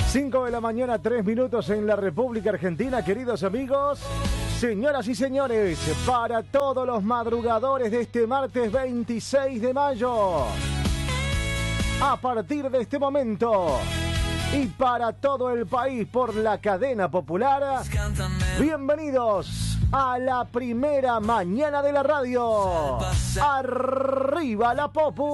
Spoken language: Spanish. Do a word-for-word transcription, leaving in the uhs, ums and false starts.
cinco de la mañana, tres minutos en la República Argentina, queridos amigos, señoras y señores, para todos los madrugadores de este martes veintiséis de mayo, a partir de este momento y para todo el país por la cadena popular, bienvenidos a la primera mañana de la radio. Arriba la Popu.